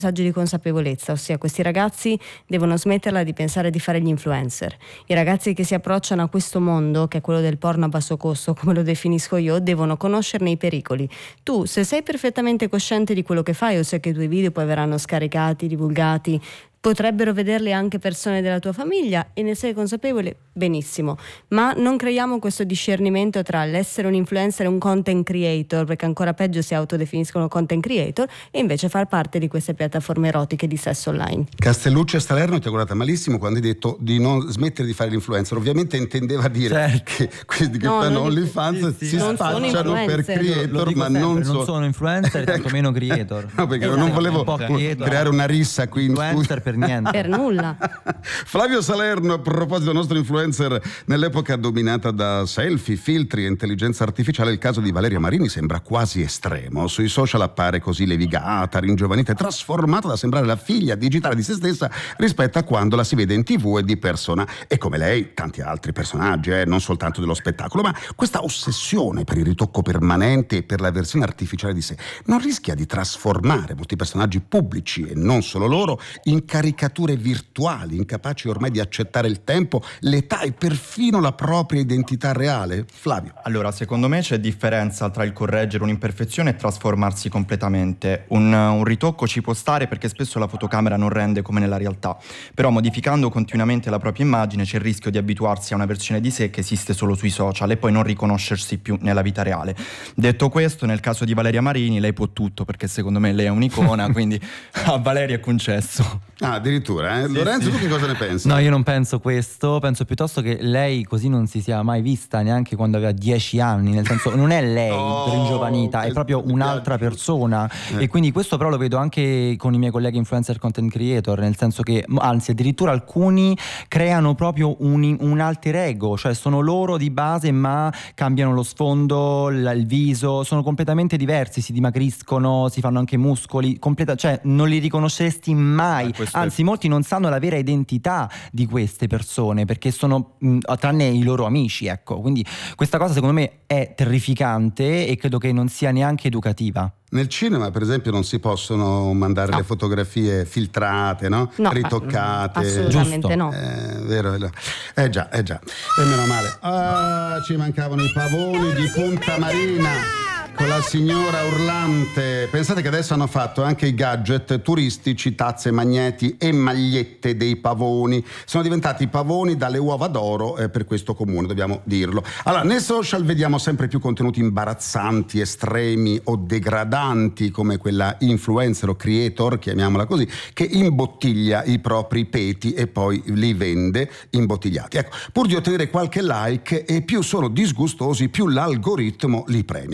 messaggio di consapevolezza, ossia questi ragazzi devono smetterla di pensare di fare gli influencer. I ragazzi che si approcciano a questo mondo, che è quello del porno a basso costo, come lo definisco io, devono conoscerne i pericoli. Tu, se sei perfettamente cosciente di quello che fai, ossia che i tuoi video poi verranno scaricati, divulgati, potrebbero vederli anche persone della tua famiglia e ne sei consapevole, benissimo, ma non creiamo questo discernimento tra l'essere un influencer e un content creator, perché ancora peggio si autodefiniscono content creator, e invece far parte di queste piattaforme erotiche di sesso online. Castellucci a Salerno ti ha guardata malissimo quando hai detto di non smettere di fare l'influencer. Ovviamente intendeva dire che quelli che fanno OnlyFans si spacciano per creator, ma non sono influencer, tantomeno creator. No, perché non volevo creare una rissa qui in studio. Per niente. Per nulla. Flavio Salerno, a proposito del nostro influencer nell'epoca dominata da selfie, filtri e intelligenza artificiale, il caso di Valeria Marini sembra quasi estremo. Sui social appare così levigata, ringiovanita e trasformata da sembrare la figlia digitale di se stessa rispetto a quando la si vede in TV e di persona. E come lei, tanti altri personaggi, non soltanto dello spettacolo, ma questa ossessione per il ritocco permanente e per la versione artificiale di sé non rischia di trasformare molti personaggi pubblici, e non solo loro, in caricature virtuali, incapaci ormai di accettare il tempo, l'età e perfino la propria identità reale? Flavio. Allora, secondo me c'è differenza tra il correggere un'imperfezione e trasformarsi completamente. Un ritocco ci può stare perché spesso la fotocamera non rende come nella realtà, però modificando continuamente la propria immagine c'è il rischio di abituarsi a una versione di sé che esiste solo sui social e poi non riconoscersi più nella vita reale. Detto questo, nel caso di Valeria Marini lei può tutto, perché secondo me lei è un'icona, quindi a Valeria è concesso. Ah, addirittura, Sì, Lorenzo, tu che cosa ne pensi? No, io non penso questo, penso piuttosto che lei così non si sia mai vista neanche quando aveva 10 anni, nel senso non è lei ringiovanita, è proprio un'altra persona. E quindi questo però lo vedo anche con i miei colleghi influencer content creator, nel senso che, anzi addirittura alcuni creano proprio un alter ego, cioè sono loro di base ma cambiano lo sfondo, il viso, sono completamente diversi, si dimagriscono, si fanno anche muscoli, cioè non li riconosceresti mai. Anzi, molti non sanno la vera identità di queste persone perché sono tranne i loro amici, ecco. Quindi questa cosa secondo me è terrificante e credo che non sia neanche educativa. Nel cinema, per esempio, non si possono mandare le fotografie filtrate, no? Ritoccate. Assolutamente no. Vero. Già. E meno male. Ci mancavano i pavoni di Punta Marina con la signora urlante. Pensate che adesso hanno fatto anche i gadget turistici, tazze, magneti e magliette dei pavoni. Sono diventati pavoni dalle uova d'oro per questo comune, dobbiamo dirlo. Allora, nei social vediamo sempre più contenuti imbarazzanti, estremi o degradanti, come quella influencer o creator, chiamiamola così, che imbottiglia i propri peti e poi li vende imbottigliati. Ecco, pur di ottenere qualche like, e più sono disgustosi, più l'algoritmo li premia.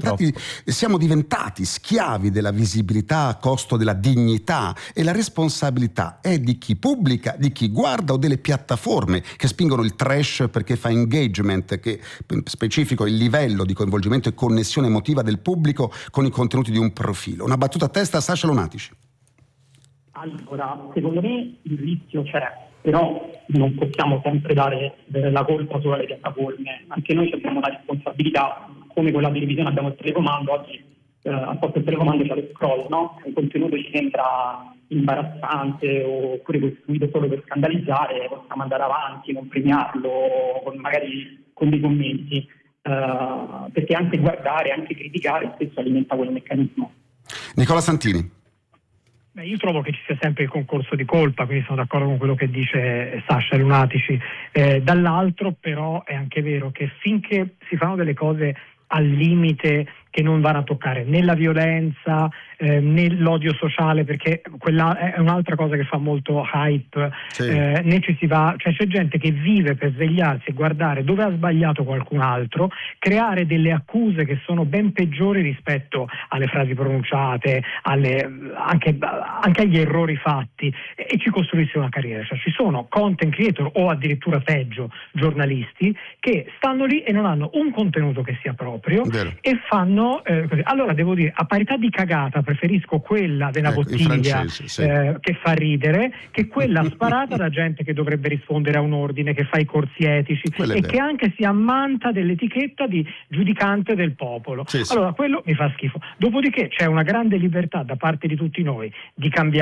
Siamo diventati schiavi della visibilità a costo della dignità, e la responsabilità è di chi pubblica, di chi guarda o delle piattaforme che spingono il trash perché fa engagement, che specifico il livello di coinvolgimento e connessione emotiva del pubblico con i contenuti di un profilo. Una battuta a testa a Sasha Lunatici. Allora, secondo me il rischio c'è, però non possiamo sempre dare la colpa solo alle piattaforme. Anche noi abbiamo una responsabilità, come con la televisione abbiamo il telecomando. Oggi al posto del telecomando c'è lo scroll, no? Se un contenuto ci sembra imbarazzante oppure costruito solo per scandalizzare, possiamo andare avanti, non premiarlo, magari con dei commenti, perché anche guardare, anche criticare spesso alimenta quel meccanismo. Nicola Santini. Io trovo che ci sia sempre il concorso di colpa, quindi sono d'accordo con quello che dice Sasha Lunatici. Dall'altro però è anche vero che finché si fanno delle cose al limite che non vanno a toccare né la violenza né l'odio sociale, perché quella è un'altra cosa che fa molto hype, né ci si va, cioè c'è gente che vive per svegliarsi e guardare dove ha sbagliato qualcun altro, creare delle accuse che sono ben peggiori rispetto alle frasi pronunciate, anche agli errori fatti, e ci costruisce una carriera. Cioè ci sono content creator o addirittura peggio giornalisti che stanno lì e non hanno un contenuto che sia proprio e fanno sparano, allora devo dire, a parità di cagata preferisco quella della bottiglia che fa ridere che quella sparata da gente che dovrebbe rispondere a un ordine, che fa i corsi etici che anche si ammanta dell'etichetta di giudicante del popolo. Allora quello mi fa schifo. Dopodiché c'è una grande libertà da parte di tutti noi di cambiare